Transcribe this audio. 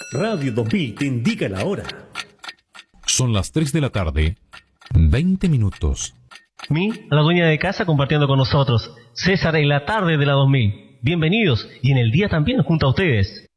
Radio 2000 te indica la hora. Son las 3 de la tarde, 20 minutos. La dueña de casa compartiendo con nosotros. César en la tarde de la 2000. Bienvenidos y en el día también junto a ustedes.